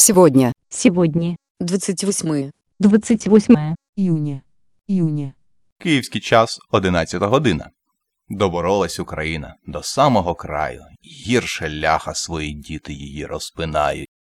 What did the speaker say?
Сегодня. Сегодня. 28. 28 июня. Київський час 11 година. Доборолась Україна до самого краю. Гірше ляха свої діти її розпинають.